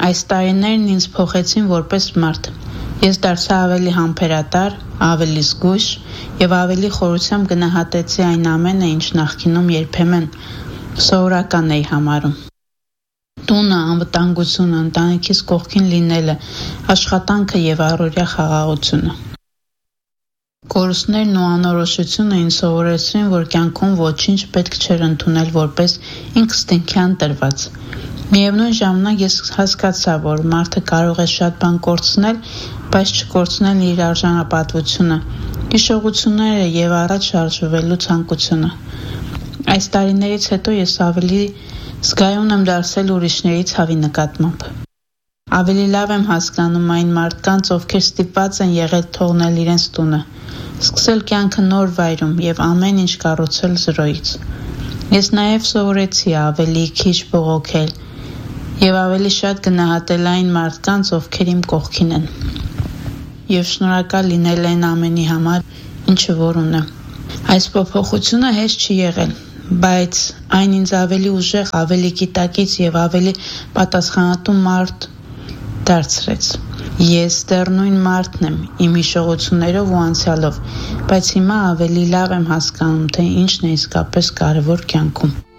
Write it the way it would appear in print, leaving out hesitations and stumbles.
Այս տարիներն ինձ փոխեցին որպես մարդ։ Ես դարձա ավելի համբերատար, ավելի զգույշ եւ ավելի խորությամբ գնահատեցի այն ամենը, ինչ նախկինում երբեմն սովորական էի համարում։ Տունը, անվտանգությունը, ընտանիքիս կողքին լինելը, աշխատանքը եւ առօրյա խաղաղությունը։ Կորուստներն ու անորոշությունը ինձ սովորեցրին, որ կյանքում ոչինչ պետք չէր ընդունել որպես ինքնստինքյան տրված։ Միևնույն ժամանակ ես հասկացա, որ մարդը կարող է շատ բան կորցնել, բայց չկորցնել իր արժանապատվությունը, հիշողությունները եւ առաջ շարժվելու ցանկությունը։ Այս տարիներից հետո ես ավելի զգայուն եմ դարձել ուրիշների ցավի նկատմամբ։ Ավելի լավ եմ հասկանում այն մարդկանց, ովքեր ստիպված են եղել թողնել իրենց տունը, սկսել կյանքը նոր վայրում եւ ամեն ինչ կառուցել զրոյից։ Ես նաեւ սովորեցի ավելի քիչ բողոքել եւ ավելի շատ գնահատել այն մարդկանց, ովքեր իմ կողքին են, եւ շնորհակալ լինել այն ամենի համար, ինչը որ ունեմ։ Այս փոփոխությունը հեշտ չի եղել, բայց այն ինձ ավելի ուժեղ, ավելի գիտակից եւ ավելի պատասխանատու մարդ դարձրեց։ Ես դեռ նույն մարդն եմ, իմ հիշողություններով ու անցյալով, բայց հիմա ավելի լավ եմ հասկանում, թե ինչն է իսկապես կարևոր կյանքում։